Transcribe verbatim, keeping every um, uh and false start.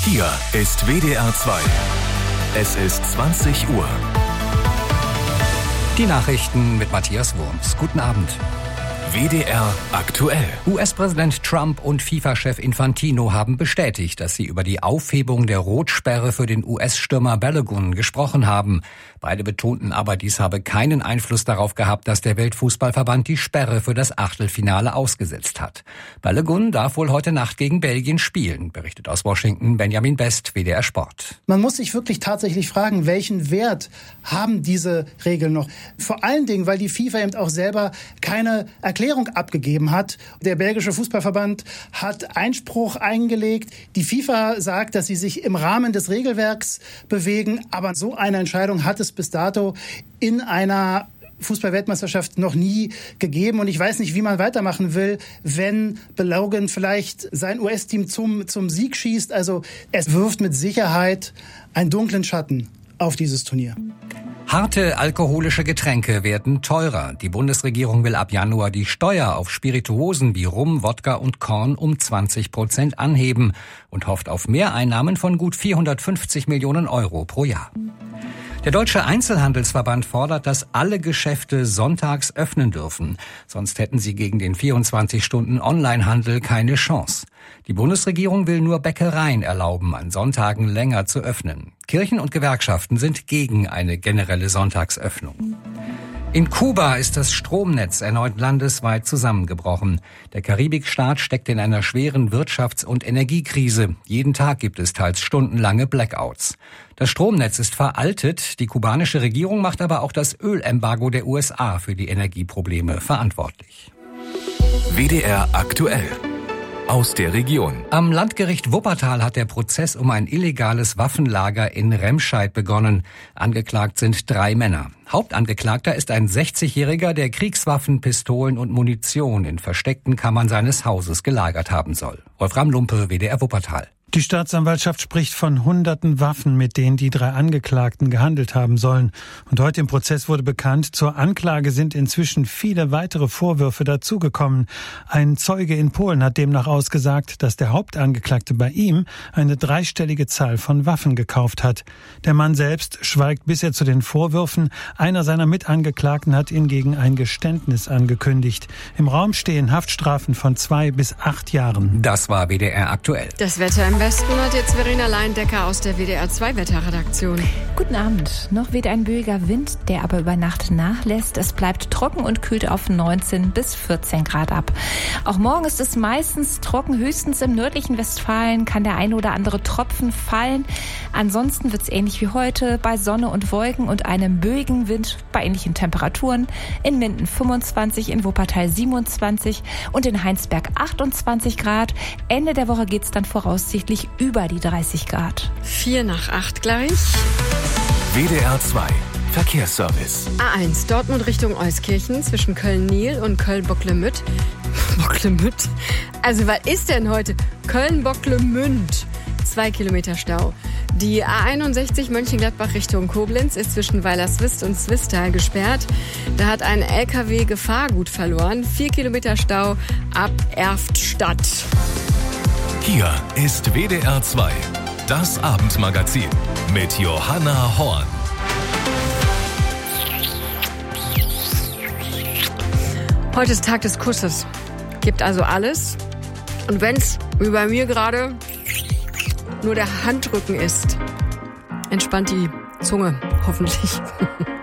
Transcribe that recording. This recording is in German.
Hier ist W D R zwei. Es ist zwanzig Uhr. Die Nachrichten mit Matthias Wurms. Guten Abend. W D R aktuell. U S-Präsident Trump und FIFA-Chef Infantino haben bestätigt, dass sie über die Aufhebung der Rotsperre für den U S-Stürmer Balogun gesprochen haben. Beide betonten aber, dies habe keinen Einfluss darauf gehabt, dass der Weltfußballverband die Sperre für das Achtelfinale ausgesetzt hat. Balogun darf wohl heute Nacht gegen Belgien spielen, berichtet aus Washington Benjamin Best, W D R Sport. Man muss sich wirklich tatsächlich fragen, welchen Wert haben diese Regeln noch? Vor allen Dingen, weil die FIFA eben auch selber keine Erklärung abgegeben hat. Der belgische Fußballverband hat Einspruch eingelegt. Die FIFA sagt, dass sie sich im Rahmen des Regelwerks bewegen, aber so eine Entscheidung hat es bis dato in einer Fußball-Weltmeisterschaft noch nie gegeben. Und ich weiß nicht, wie man weitermachen will, wenn Balogun vielleicht sein U S-Team zum, zum Sieg schießt. Also es wirft mit Sicherheit einen dunklen Schatten auf dieses Turnier. Harte alkoholische Getränke werden teurer. Die Bundesregierung will ab Januar die Steuer auf Spirituosen wie Rum, Wodka und Korn um zwanzig Prozent anheben und hofft auf Mehreinnahmen von gut vierhundertfünfzig Millionen Euro pro Jahr. Der Deutsche Einzelhandelsverband fordert, dass alle Geschäfte sonntags öffnen dürfen. Sonst hätten sie gegen den vierundzwanzig-Stunden-Onlinehandel keine Chance. Die Bundesregierung will nur Bäckereien erlauben, an Sonntagen länger zu öffnen. Kirchen und Gewerkschaften sind gegen eine generelle Sonntagsöffnung. In Kuba ist das Stromnetz erneut landesweit zusammengebrochen. Der Karibikstaat steckt in einer schweren Wirtschafts- und Energiekrise. Jeden Tag gibt es teils stundenlange Blackouts. Das Stromnetz ist veraltet. Die kubanische Regierung macht aber auch das Ölembargo der U S A für die Energieprobleme verantwortlich. W D R aktuell. Aus der Region. Am Landgericht Wuppertal hat der Prozess um ein illegales Waffenlager in Remscheid begonnen. Angeklagt sind drei Männer. Hauptangeklagter ist ein sechzigjähriger, der Kriegswaffen, Pistolen und Munition in versteckten Kammern seines Hauses gelagert haben soll. Wolfram Lumpe, W D R Wuppertal. Die Staatsanwaltschaft spricht von hunderten Waffen, mit denen die drei Angeklagten gehandelt haben sollen. Und heute im Prozess wurde bekannt, zur Anklage sind inzwischen viele weitere Vorwürfe dazugekommen. Ein Zeuge in Polen hat demnach ausgesagt, dass der Hauptangeklagte bei ihm eine dreistellige Zahl von Waffen gekauft hat. Der Mann selbst schweigt bisher zu den Vorwürfen. Einer seiner Mitangeklagten hat hingegen ein Geständnis angekündigt. Im Raum stehen Haftstrafen von zwei bis acht Jahren. Das war W D R aktuell. Das Wetter im Westen hat jetzt Verena Leindecker aus der W D R zwei Wetterredaktion. Guten Abend. Noch weht ein böiger Wind, der aber über Nacht nachlässt. Es bleibt trocken und kühlt auf neunzehn bis vierzehn Grad ab. Auch morgen ist es meistens trocken. Höchstens im nördlichen Westfalen kann der ein oder andere Tropfen fallen. Ansonsten wird es ähnlich wie heute bei Sonne und Wolken und einem böigen Wind bei ähnlichen Temperaturen. In Minden fünfundzwanzig, in Wuppertal siebenundzwanzig und in Heinsberg achtundzwanzig Grad. Ende der Woche geht es dann voraussichtlich über die dreißig Grad. Vier nach acht gleich. W D R zwei. Verkehrsservice. A eins, Dortmund Richtung Euskirchen zwischen Köln-Niel und Köln-Bocklemünd. Bocklemünd? Also was ist denn heute? Köln-Bocklemünd. Zwei Kilometer Stau. Die A einundsechzig Mönchengladbach Richtung Koblenz ist zwischen Weilerswist und Zwistal gesperrt. Da hat ein L K W Gefahrgut verloren. Vier Kilometer Stau ab Erftstadt. Hier ist W D R zwei, das Abendmagazin mit Johanna Horn. Heute ist Tag des Kusses. Gibt also alles. Und wenn's, wie bei mir gerade, nur der Handrücken ist, entspannt die Zunge, hoffentlich.